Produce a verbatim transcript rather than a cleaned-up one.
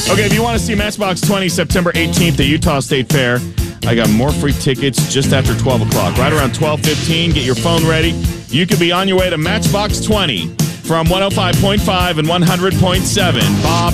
Okay, if you want to see Matchbox twenty, September eighteenth at Utah State Fair, I got more free tickets just after twelve o'clock. Right around twelve fifteen, get your phone ready. You could be on your way to Matchbox twenty from one oh five point five and one hundred point seven. Bob